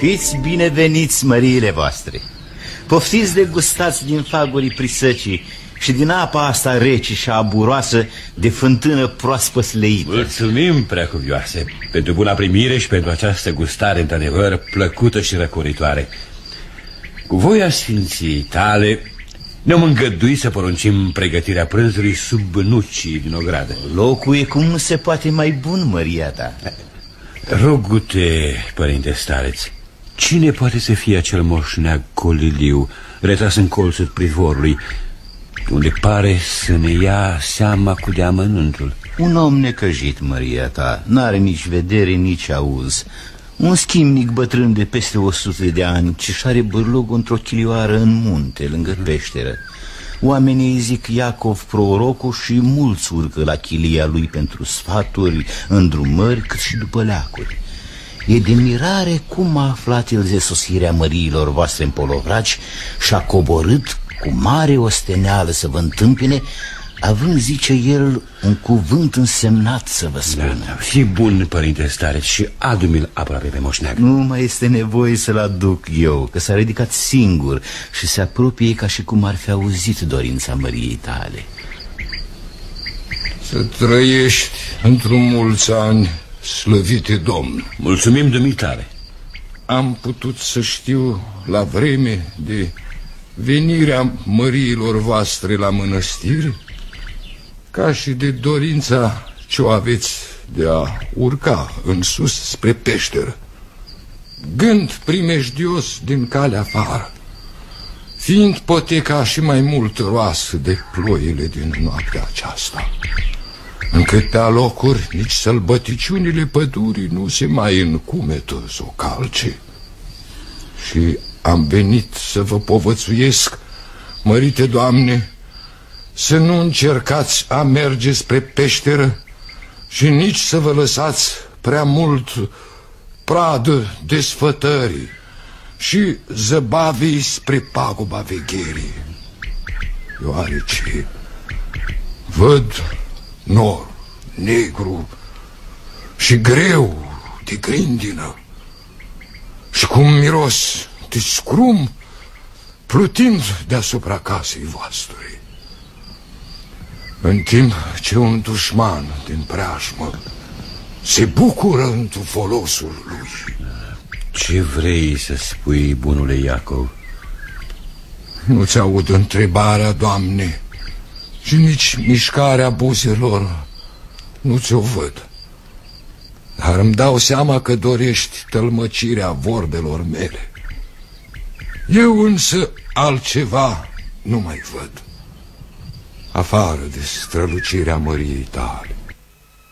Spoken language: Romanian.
Fiți bineveniți, măriile voastre. Poftiți de gustați din fagurii prisăcii și din apa asta rece și aburoasă de fântână proaspăt sleită. Mulțumim, preacuvioase, pentru buna primire și pentru această gustare într-adevăr plăcută și răcoritoare. Cu voia sfinții tale ne-am îngăduit să poruncim pregătirea prânzului sub nucii din ogradă. Locul e cum nu se poate mai bun, măria ta. Rogu-te, părinte stareț, cine poate să fie acel moșneag coliliu retras în colțul prizvorului, unde pare să ne ia seama cu deamănuntul? Un om necăjit, măria ta, n-are nici vedere, nici auz. Un schimnic bătrân de peste 100 de ani, ce-și are bârlogul într-o chilioară în munte, lângă peșteră. Oamenii îi zic Iacov prorocul și mulți urcă la chilia lui pentru sfaturi, îndrumări, cât și după leacuri. E de mirare cum a aflat el de sosirea măriilor voastre în Polovraci și a coborât cu mare osteneală să vă întâmpine, având, zice el, un cuvânt însemnat să vă spună. Da, fii bun, părinte stareț, și adu-mi-l aproape pe moșneag. Nu mai este nevoie să-l aduc eu, că s-a ridicat singur și se apropie ca și cum ar fi auzit dorința măriei tale. Să trăiești într-un mulți ani, slăvite Domn. Mulțumim dumitale. Am putut să știu la vreme de venirea măriilor voastre la mănăstire, ca și de dorința ce o aveți de a urca în sus spre peșteră. Gând primejdios din calea afară, fiind poteca și mai mult roasă de ploile din noaptea aceasta. În câtea locuri nici sălbăticiunile pădurii nu se mai încumetă să o calce. Și am venit să vă povățuiesc, mărite Doamne, să nu încercați a merge spre peșteră și nici să vă lăsați prea mult pradă desfătării și zăbavii spre paguba vegherii, deoarece văd nor negru și greu de grindină și cu un miros de scrum plutind deasupra casei voastre, în timp ce un dușman din preajmă se bucură într folosul lui. Ce vrei să spui, bunule Iacov? Nu-ți aud întrebarea, Doamne, și nici mișcarea buzelor nu ți-o văd. Dar îmi dau seama că dorești tălmăcirea vorbelor mele. Eu însă altceva nu mai văd, afară de strălucirea măriei tale.